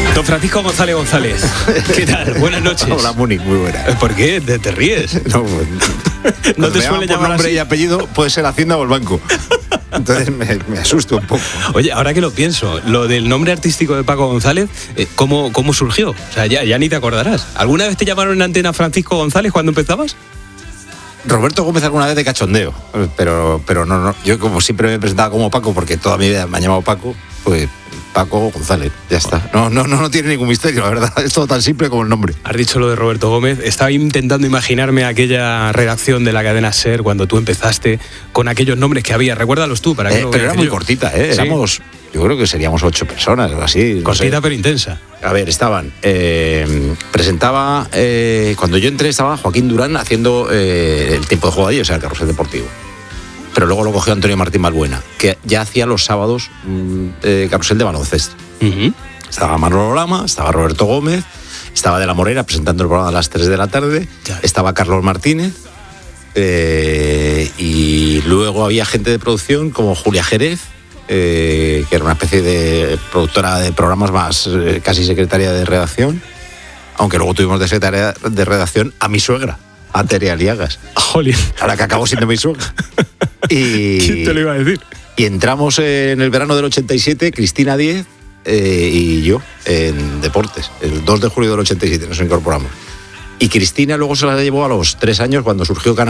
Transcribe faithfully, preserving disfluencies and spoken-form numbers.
Don Francisco González González, ¿qué tal? Buenas noches. Hola, Múnich, muy buena. ¿Por qué? ¿Te, te ríes? No, pues, ¿No te me suele llaman por llamar nombre así? y apellido, puede ser Hacienda o el banco. Entonces me, me asusto un poco. Oye, ahora que lo pienso, lo del nombre artístico de Paco González, eh, ¿cómo, ¿cómo surgió? O sea, ya, ya ni te acordarás. ¿Alguna vez te llamaron en antena Francisco González cuando empezabas? Roberto Gómez alguna vez de cachondeo, pero, pero no, no. Yo como siempre me he presentado como Paco, porque toda mi vida me han llamado Paco, pues Paco González, ya está. No, no, no, no tiene ningún misterio, la verdad. Es todo tan simple como el nombre. Has dicho lo de Roberto Gómez. Estaba intentando imaginarme aquella redacción de la cadena SER cuando tú empezaste con aquellos nombres que había. Recuérdalos tú para que Eh, no pero era muy yo. cortita, ¿eh? Sí. Éramos, yo creo que seríamos ocho personas o así. no Cortita sé. pero intensa. A ver, estaban. Eh, presentaba. Eh, cuando yo entré, estaba Joaquín Durán haciendo eh, el tiempo de juego allí, o sea, el carrusel deportivo. Pero luego lo cogió Antonio Martín Balbuena, que ya hacía los sábados mmm, eh, carrusel de baloncesto. Uh-huh. Estaba Manolo Lama, estaba Roberto Gómez, estaba De la Morera presentando el programa a las tres de la tarde, Ya. estaba Carlos Martínez, eh, y luego había gente de producción como Julia Jerez, eh, que era una especie de productora de programas más, eh, casi secretaria de redacción, aunque luego tuvimos de secretaria de redacción a mi suegra, a Tere Aliagas, Jolín. a la que acabó siendo mi suegra. Y, ¿Quién te lo iba a decir? y entramos en el verano del ochenta y siete, Cristina Diez eh, y yo, en deportes. El dos de julio del ochenta y siete nos incorporamos. Y Cristina luego se la llevó a los tres años cuando surgió Canal